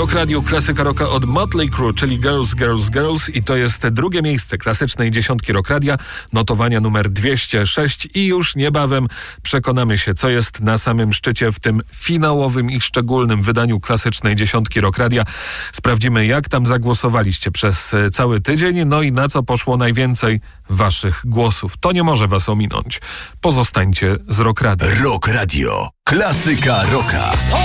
Rock Radio, klasyka rocka od Motley Crue, czyli Girls, Girls, Girls, i to jest drugie miejsce klasycznej dziesiątki Rock Radia, notowania numer 206 i już niebawem przekonamy się, co jest na samym szczycie w tym finałowym i szczególnym wydaniu klasycznej dziesiątki Rock Radia. Sprawdzimy, jak tam zagłosowaliście przez cały tydzień, no i na co poszło najwięcej waszych głosów. To nie może was ominąć. Pozostańcie z Rock Radio. Rock Radio, klasyka rocka.